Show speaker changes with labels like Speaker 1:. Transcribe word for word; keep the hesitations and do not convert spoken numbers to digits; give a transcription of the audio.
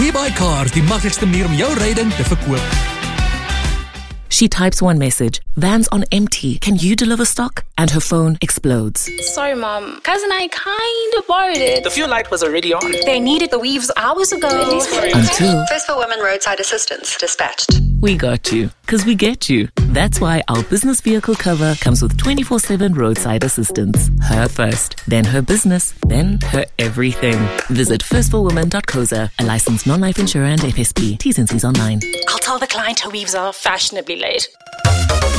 Speaker 1: WeBuyCars, die maklikste manier om jou ryding te verkoop.
Speaker 2: She types one message, van's on empty, can you deliver stock? And her phone explodes.
Speaker 3: Sorry, Mom. Cousin, I kind of borrowed it.
Speaker 4: The fuel light was already on.
Speaker 3: They needed the weaves hours ago.
Speaker 2: Until
Speaker 5: First for Women Roadside Assistance dispatched.
Speaker 2: we got you, because we get you. That's why our business vehicle cover comes with twenty-four seven roadside assistance. Her first, then her business, then her everything. Visit first for women dot co za, a licensed non-life insurer and F S P. T's and C's online.
Speaker 3: I'll tell the client her weaves are fashionably late.